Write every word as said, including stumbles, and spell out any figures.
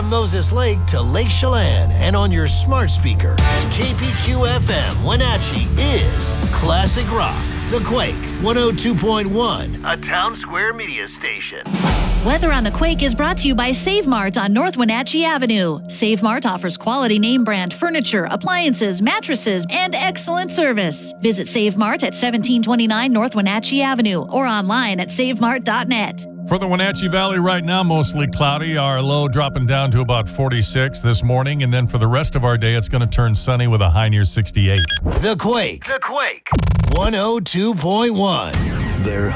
Moses Lake to Lake Chelan and on your smart speaker. K P Q F M Wenatchee is Classic Rock. The Quake one oh two point one, a Town Square media station. Weather on the Quake is brought to you by Save Mart on North Wenatchee Avenue. Save Mart offers quality name brand furniture, appliances, mattresses, and excellent service. Visit Save Mart at seventeen twenty-nine North Wenatchee Avenue or online at save mart dot net. For the Wenatchee Valley right now, mostly cloudy. Our low dropping down to about forty-six this morning. And then for the rest of our day, it's going to turn sunny with a high near sixty-eight. The Quake. The Quake. one oh two point one. They're